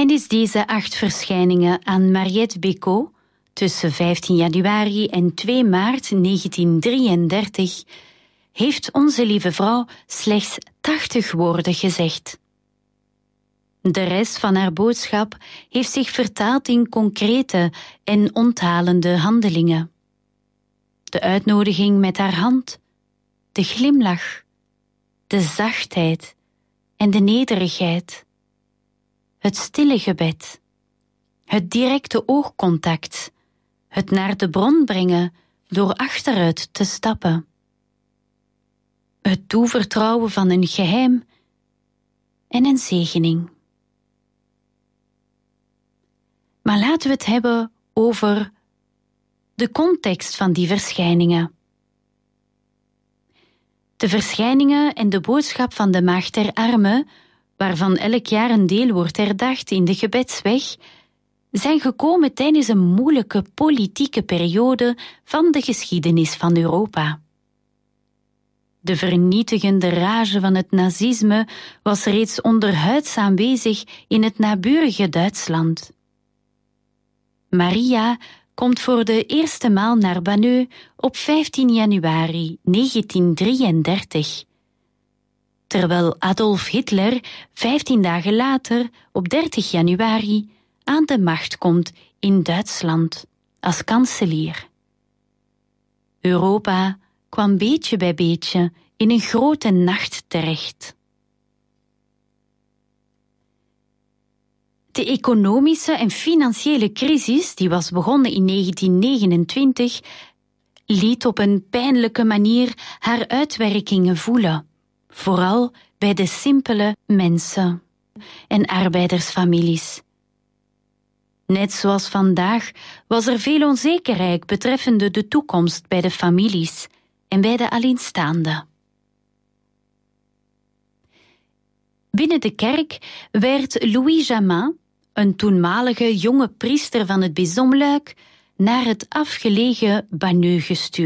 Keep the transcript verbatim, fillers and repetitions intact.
Tijdens deze acht verschijningen aan Mariette Bécaud, tussen vijftien januari en twee maart negentien drieëndertig, heeft Onze Lieve Vrouw slechts tachtig woorden gezegd. De rest van haar boodschap heeft zich vertaald in concrete en onthalende handelingen. De uitnodiging met haar hand, de glimlach, de zachtheid en de nederigheid, het stille gebed, het directe oogcontact, het naar de bron brengen door achteruit te stappen, het toevertrouwen van een geheim en een zegening. Maar laten we het hebben over de context van die verschijningen. De verschijningen en de boodschap van de Maagd der Armen, waarvan elk jaar een deel wordt herdacht in de gebedsweg, zijn gekomen tijdens een moeilijke politieke periode van de geschiedenis van Europa. De vernietigende rage van het nazisme was reeds onderhuids aanwezig in het naburige Duitsland. Maria komt voor de eerste maal naar Banneux op vijftien januari negentien drieëndertig, terwijl Adolf Hitler vijftien dagen later op dertig januari aan de macht komt in Duitsland als kanselier. Europa kwam beetje bij beetje in een grote nacht terecht. De economische en financiële crisis, die was begonnen in negentien negenentwintig, liet op een pijnlijke manier haar uitwerkingen voelen, vooral bij de simpele mensen en arbeidersfamilies. Net zoals vandaag was er veel onzekerheid betreffende de toekomst bij de families en bij de alleenstaanden. Binnen de kerk werd Louis Jamin, een toenmalige jonge priester van het Bisdom Luik, naar het afgelegen Banneux gestuurd.